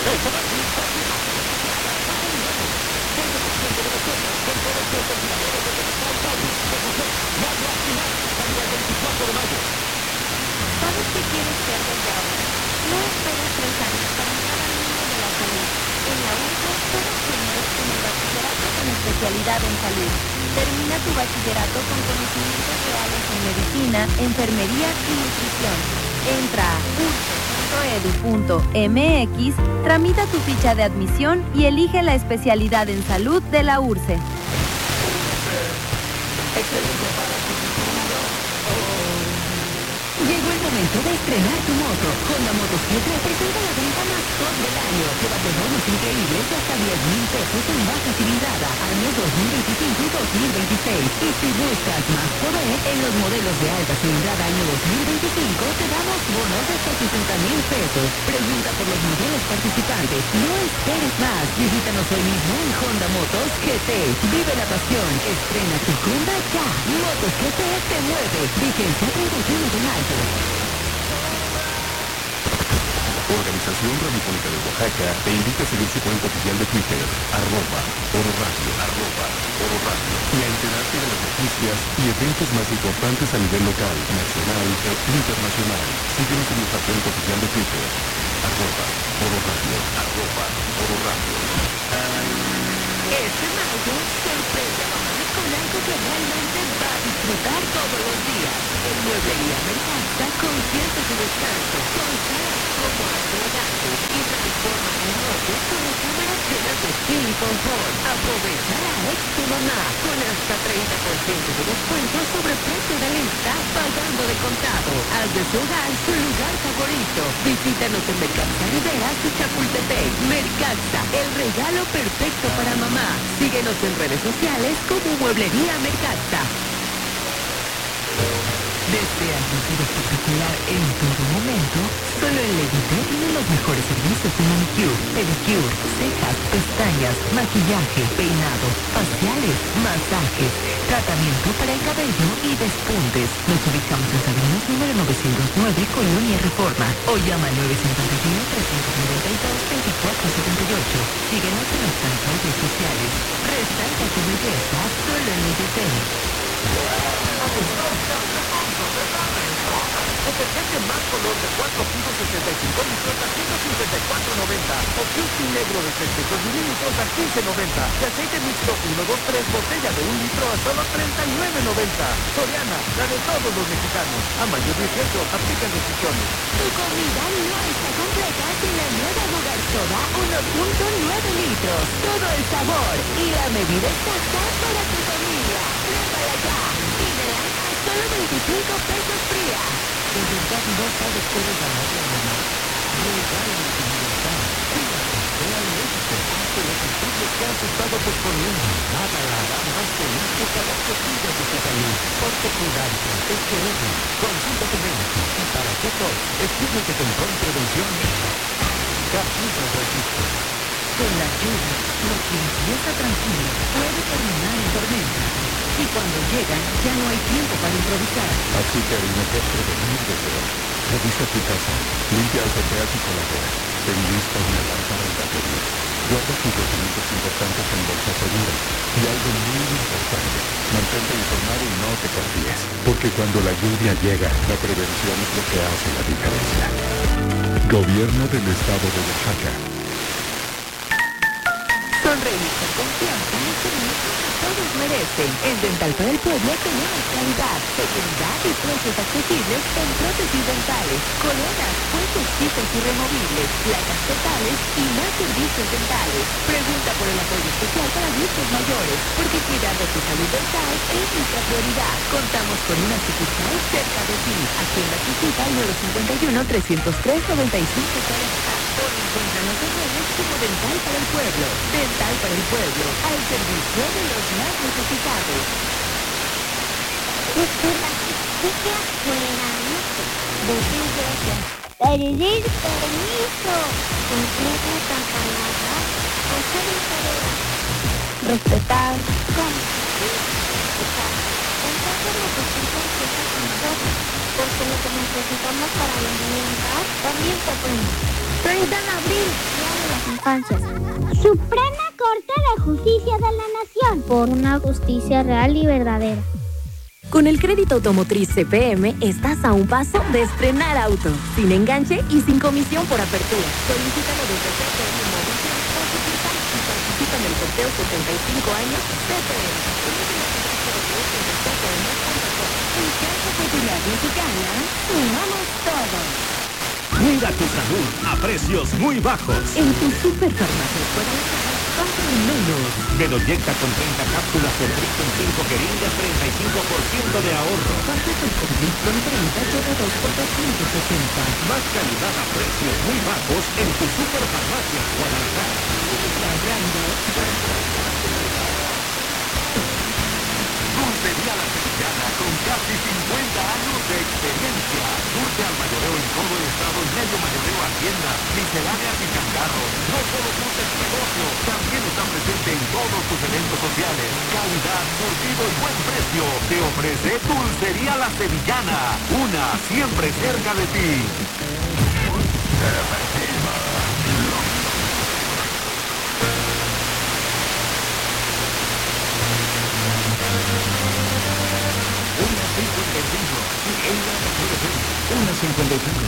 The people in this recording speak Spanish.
¿Sabes que quieres ser desde ahora? No esperes 3 años para entrar al mundo de la salud. En la UNCE todos tenemos un bachillerato con especialidad en salud. Termina tu bachillerato con conocimientos reales en medicina, enfermería y nutrición. Entra a urce.edu.mx, tramita tu ficha de admisión y elige la especialidad en salud de la URCE. Llegó el momento de estrenar tu moto. Honda Motos GT presenta la venta más top del año. Llévate bonos increíbles de hasta 10,000 pesos en baja cilindrada, años 2025 y 2026. Y si buscas más poder, en los modelos de alta cilindrada año 2025 te damos bonos de hasta 60,000 pesos. Pregunta por los modelos participantes. No esperes más. Visítanos hoy mismo en Honda Motos GT. Vive la pasión. Estrena tu Honda ya. Motos GT te mueve. Vigencia 31 de mayo. Organización Radiofónica de Oaxaca te invita a seguir su cuenta oficial de Twitter, @Oro Radio, y a enterarte de las noticias y eventos más importantes a nivel local, nacional e internacional. Síguenos en nuestra cuenta oficial de Twitter, @Oro Radio. Este mayo, sorprende a mamá con algo que realmente va a disfrutar todos los días. En Mueblería Mercanza, consiente su descanso. Con salas como Astrogato y transforma el norte con cámaras llenas de estilo y confort. Aprovecha la Expo Mamá con hasta 30% de descuento sobre precio de lista, pagando de contado. Haz de su hogar su lugar favorito. Visítanos en Mercanza Rivera y Chapultepec. Mercanza, el regalo perfecto para mamá. Síguenos en redes sociales como Mueblería Mercanza. ¿Deseas lucir espectacular en todo momento? Solo el Levité tiene los mejores servicios de manicure, pedicure, cejas, pestañas, maquillaje, peinado, faciales, masajes, tratamiento para el cabello y despuntes. Nos ubicamos en Sabinas número 909, Colonia Reforma, o llama al 951-392-2478. Síguenos en nuestras redes sociales. Resalta tu belleza solo en Levité. Detergente más color de 4 kilos 65 litros a 154.90. O Kilkin negro de 300 mililitros a 15.90. Y aceite mixto 123 botella de 1 litro a solo 39.90. Soriana, la de todos los mexicanos. A mayo 18, aplican restricciones. Tu comida no está completa sin la nueva Bogar Soda 1.9 litros. Todo el sabor y la medida exacta para tu familia. Pruébala ya. Pídela a solo 25 pesos fría. De verdad no sabes qué regalarle a mamá. Regálale tu libertad. Cuídate, ve al médico. Hazte los estudios que has estado posponiendo. Nada la hará más feliz que saber que cuidas de tu salud. Ponte cuidarte, es quererlo. Consulta a tu médico. Y para qué todo, escúchate con prevención. Capítulo registro. Con la lluvia, lo que empieza tranquilo puede terminar en tormenta. Y cuando llegan, ya no hay tiempo para improvisar. Así que hay mejor prevenir desde hoy. Revisa tu casa, limpia el pH y colabora. Ten lista una lámpara y batería. Guarda tus documentos importantes en bolsa segura. Y algo muy importante, mantente informado y no te confíes. Porque cuando la lluvia llega, la prevención es lo que hace la diferencia. Gobierno del Estado de Oaxaca. Sonreír con confianza es servicio que todos merecen. En Dental para el Pueblo tenemos calidad, seguridad y precios accesibles en prótesis dentales, coronas, puestos fijos y removibles, placas totales y más servicios dentales. Pregunta por el apoyo especial para adultos mayores, porque cuidar de tu salud dental es nuestra prioridad. Contamos con una sucursal cerca de ti. Agenda tu cita al 951-303-9540. O encuéntranos en redes como Dental para el Pueblo. Dental para el Pueblo, al servicio de los más necesitados. Disculpa, ¿qué afuera? Decir gracias. Pedir permiso. Completa esta palabra. Hacer tarea. Respetar. Compartir. Escuchar. Entonces necesitan cosas con nosotros. Porque lo que necesitamos para alimentar también se aprende. 30 de abril, Día de las Infancias. Suprema Corte de Justicia de la Nación. Por una justicia real y verdadera. Con el crédito automotriz CPM estás a un paso de estrenar auto, sin enganche y sin comisión por apertura. Solicítalo desde CPM Movilidad o sucursal y participa en el sorteo 75 años CPM. En Casa Popular Mexicana, sumamos todo. Cuida tu salud a precios muy bajos. En tu superfarmacia Guadalajara, compra menos. Bedoyecta con 30 cápsulas de Trix en 5 jeringas, 35% de ahorro. Paquete con Trixton 30, lleva 2 por 260. Más calidad a precios muy bajos en tu superfarmacia Guadalajara. Dulcería La Sevillana con casi 50 años de experiencia. Dulce al mayoreo en todo el estado, en medio mayoreo a tiendas, misceláneas y changarros. No solo dulce tu negocio, también está presente en todos tus eventos sociales. Calidad, surtido y buen precio. Te ofrece Dulcería La Sevillana. Una siempre cerca de ti. Una 55.